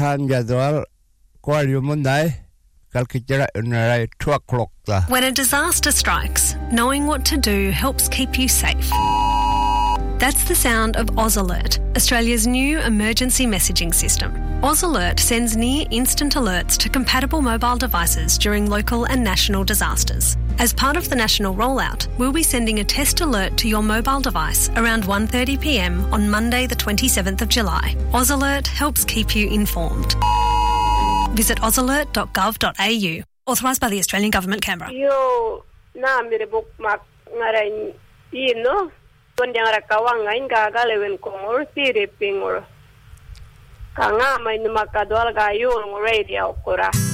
time jadwal ko yumunai kalkitera unarai 2 o'clock ta. When a disaster strikes, knowing what to do helps keep you safe. That's the sound of AusAlert, Australia's new emergency messaging system. AusAlert sends near-instant alerts to compatible mobile devices during local and national disasters. As part of the national rollout, we'll be sending a test alert to your mobile device around 1:30 p.m. on Monday the 27th of July. AusAlert helps keep you informed. Visit ausalert.gov.au. Authorised by the Australian Government, Canberra. Yo, na mere bookmark ngarai ino. Kondang rakawang ngain gagalewen kongor siripingor. Kanga may numakadwal gayon radio kura.